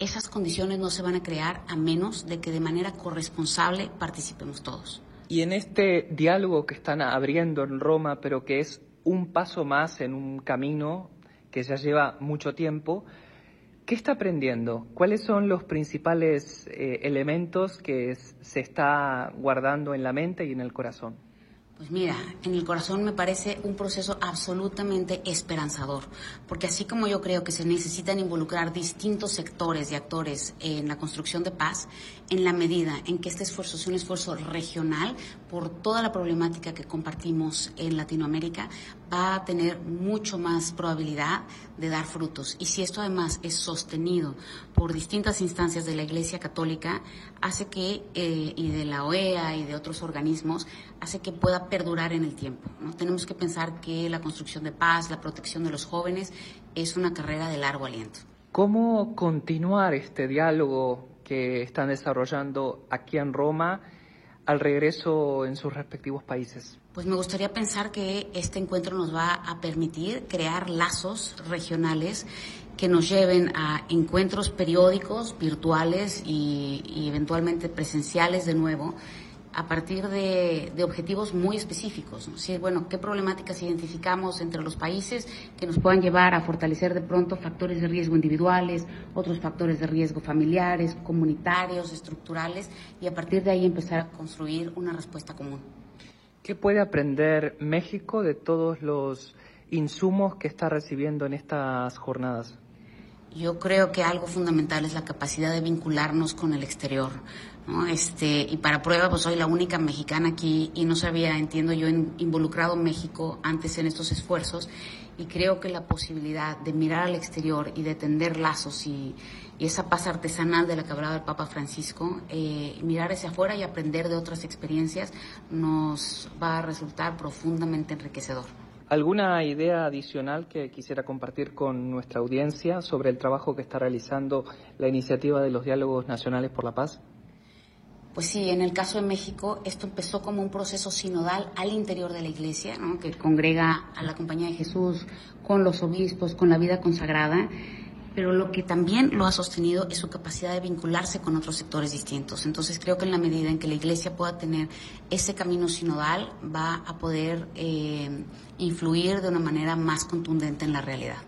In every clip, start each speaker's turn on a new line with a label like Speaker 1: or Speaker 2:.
Speaker 1: esas condiciones no se van a crear a menos de que de manera corresponsable participemos todos.
Speaker 2: Y en este diálogo que están abriendo en Roma, pero que es un paso más en un camino que ya lleva mucho tiempo, ¿qué está aprendiendo? ¿Cuáles son los principales elementos que se está guardando en la mente y en el corazón?
Speaker 1: Pues mira, en el corazón me parece un proceso absolutamente esperanzador, porque así como yo creo que se necesitan involucrar distintos sectores y actores en la construcción de paz, en la medida en que este esfuerzo es un esfuerzo regional por toda la problemática que compartimos en Latinoamérica, va a tener mucho más probabilidad de dar frutos. Y si esto además es sostenido por distintas instancias de la Iglesia Católica, hace que, y de la OEA y de otros organismos, hace que pueda perdurar en el tiempo, ¿no? Tenemos que pensar que la construcción de paz, la protección de los jóvenes, es una carrera de largo aliento.
Speaker 2: ¿Cómo continuar este diálogo que están desarrollando aquí en Roma al regreso en sus respectivos países?
Speaker 1: Pues me gustaría pensar que este encuentro nos va a permitir crear lazos regionales que nos lleven a encuentros periódicos, virtuales y eventualmente presenciales de nuevo, a partir de objetivos muy específicos, ¿no? Sí, bueno, ¿qué problemáticas identificamos entre los países que nos puedan llevar a fortalecer de pronto factores de riesgo individuales, otros factores de riesgo familiares, comunitarios, estructurales, y a partir de ahí empezar a construir una respuesta común?
Speaker 2: ¿Qué puede aprender México de todos los insumos que está recibiendo en estas jornadas?
Speaker 1: Yo creo que algo fundamental es la capacidad de vincularnos con el exterior, ¿no? Y para prueba, pues soy la única mexicana aquí y no se había, entiendo yo, involucrado México antes en estos esfuerzos, y creo que la posibilidad de mirar al exterior y de tender lazos y esa paz artesanal de la que hablaba el Papa Francisco, mirar hacia afuera y aprender de otras experiencias nos va a resultar profundamente enriquecedor.
Speaker 2: ¿Alguna idea adicional que quisiera compartir con nuestra audiencia sobre el trabajo que está realizando la iniciativa de los Diálogos Nacionales por la Paz?
Speaker 1: Pues sí, en el caso de México, esto empezó como un proceso sinodal al interior de la Iglesia, ¿no? Que congrega a la Compañía de Jesús con los obispos, con la vida consagrada, pero lo que también lo ha sostenido es su capacidad de vincularse con otros sectores distintos. Entonces creo que en la medida en que la Iglesia pueda tener ese camino sinodal, va a poder influir de una manera más contundente en la realidad.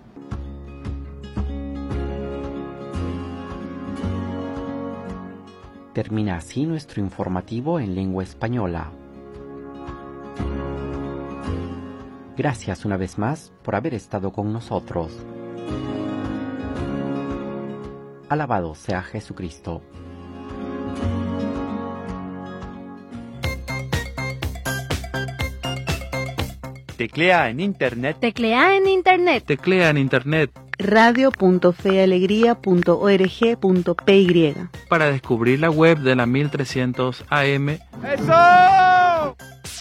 Speaker 3: Termina así nuestro informativo en lengua española. Gracias una vez más por haber estado con nosotros. Alabado sea Jesucristo.
Speaker 4: Teclea en internet.
Speaker 5: Teclea en internet.
Speaker 4: Teclea en internet.
Speaker 5: radio.fealegría.org.py
Speaker 4: Para descubrir la web de la 1300 AM.
Speaker 6: ¡Eso!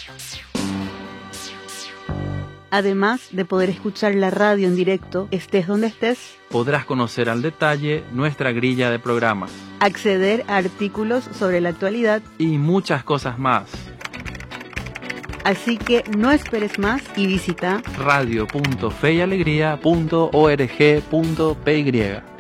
Speaker 5: Además de poder escuchar la radio en directo, estés donde estés,
Speaker 4: Podrás conocer al detalle nuestra grilla de programas.
Speaker 5: acceder a artículos sobre la actualidad
Speaker 4: Y muchas cosas más.
Speaker 5: Así que no esperes más y visita
Speaker 4: radio.feyalegría.org.py